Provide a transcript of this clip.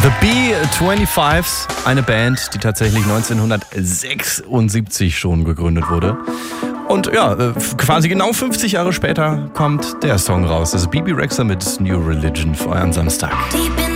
The B-25s, eine Band, die tatsächlich 1976 schon gegründet wurde. Und ja, quasi genau 50 Jahre später kommt der Song raus. Das ist Bebe Rexha mit New Religion für euren Samstag.